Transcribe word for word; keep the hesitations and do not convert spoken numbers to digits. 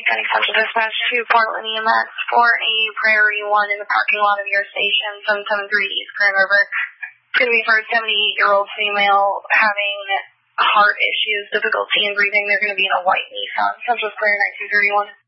County Central Dispatch to Portland E M S for a Priority one in the parking lot of your station, seven seven three East Grand River. It's going to be for a seventy-eight-year-old female having heart issues, difficulty in breathing. They're going to be in a white Nissan. Central's clear, nine two three one.